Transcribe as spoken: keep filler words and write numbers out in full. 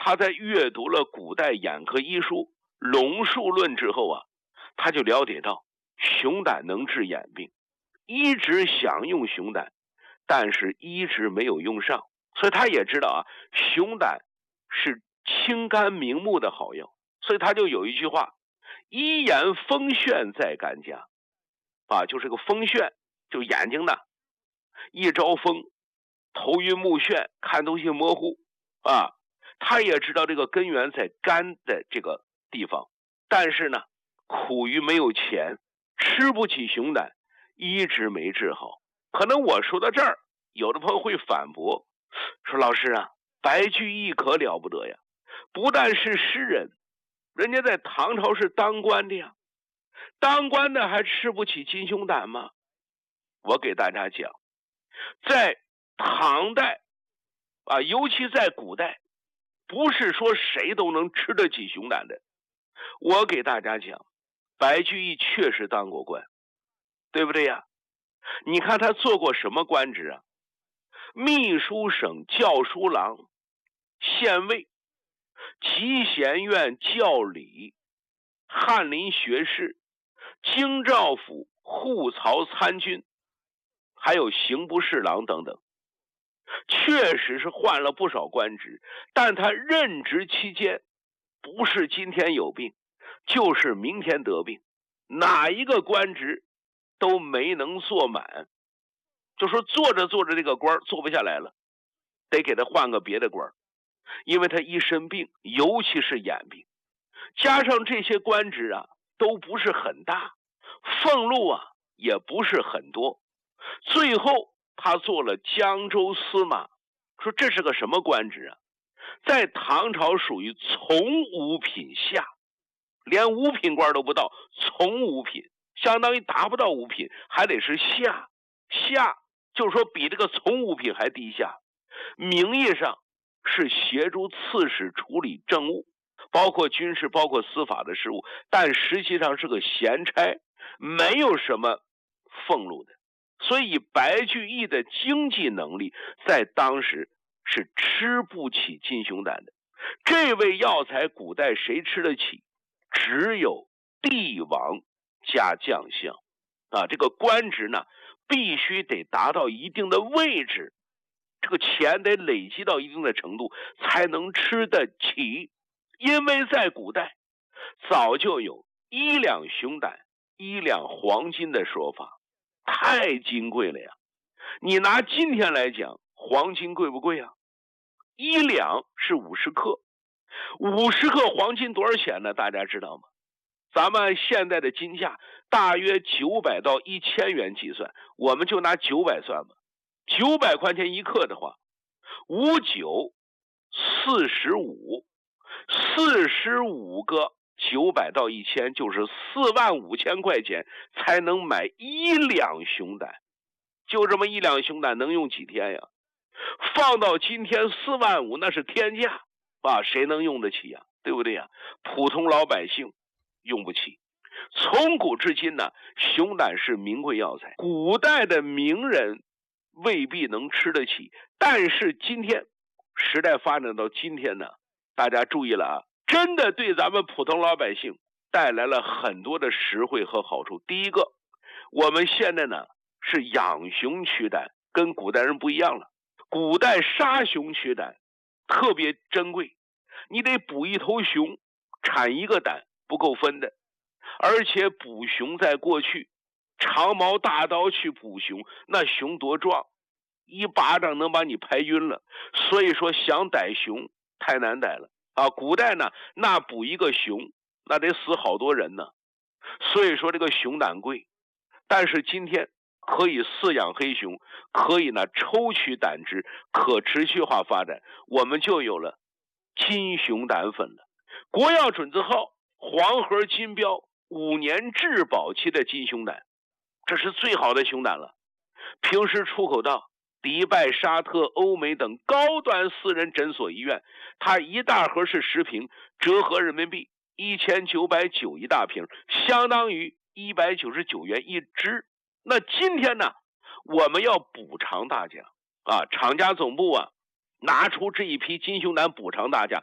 他在阅读了古代眼科医书《龙树论》之后啊，他就了解到熊胆能治眼病，一直想用熊胆，但是一直没有用上，所以他也知道啊，熊胆是清肝明目的好药，所以他就有一句话：一眼风眩在肝家，啊，就是个风眩，就眼睛呢一招风，头晕目眩，看东西模糊啊。他也知道这个根源在肝的这个地方，但是呢，苦于没有钱，吃不起熊胆，一直没治好。可能我说到这儿，有的朋友会反驳说：老师啊，白居易可了不得呀，不但是诗人，人家在唐朝是当官的呀，当官的还吃不起金熊胆吗？我给大家讲，在唐代啊，尤其在古代，不是说谁都能吃得起熊胆的。我给大家讲，白居易确实当过官，对不对呀？你看他做过什么官职啊？秘书省校书郎、县尉、集贤院教理、翰林学士、京兆府护曹参军，还有刑部侍郎等等，确实是换了不少官职。但他任职期间，不是今天有病，就是明天得病，哪一个官职都没能做满。就说做着做着这个官做不下来了，得给他换个别的官，因为他一身病，尤其是眼病，加上这些官职啊都不是很大，俸禄啊也不是很多，最后他做了江州司马。说这是个什么官职啊？在唐朝属于从五品下，连五品官都不到，从五品相当于达不到五品，还得是下下，就是说比这个从五品还低下。名义上是协助刺史处理政务，包括军事包括司法的事务，但实际上是个闲差，没有什么俸禄的。所以白居易的经济能力在当时是吃不起金熊胆的。这味药材古代谁吃得起？只有帝王加将相啊，这个官职呢必须得达到一定的位置，这个钱得累积到一定的程度才能吃得起。因为在古代早就有一两熊胆一两黄金的说法，太金贵了呀。你拿今天来讲，黄金贵不贵啊？一两是五十克，五十克黄金多少钱呢？大家知道吗？咱们现在的金价大约九百到一千元计算，我们就拿九百算吧。九百块钱一克的话，五九四十五，四十五个九百到一千，就是四万五千块钱才能买一两熊胆。就这么一两熊胆能用几天呀？放到今天四万五那是天价啊，谁能用得起呀？对不对呀？普通老百姓用不起。从古至今呢，熊胆是名贵药材，古代的名人未必能吃得起，但是今天时代发展到今天呢，大家注意了啊，真的对咱们普通老百姓带来了很多的实惠和好处。第一个，我们现在呢是养熊取胆，跟古代人不一样了。古代杀熊取胆特别珍贵，你得捕一头熊，产一个胆不够分的。而且捕熊在过去，长矛大刀去捕熊，那熊多壮，一巴掌能把你拍晕了。所以说想逮熊太难逮了啊！古代呢，那捕一个熊那得死好多人呢。所以说这个熊胆贵，但是今天可以饲养黑熊，可以呢抽取胆汁，可持续化发展，我们就有了金熊胆粉了。国药准字号黄河金标五年质保期的金熊胆，这是最好的熊胆了。平时出口到迪拜、沙特、欧美等高端私人诊所医院，它一大盒是十瓶，折合人民币一千九百九一大瓶，相当于一百九十九元一支。那今天呢，我们要补偿大家啊，厂家总部啊拿出这一批金熊胆补偿大家，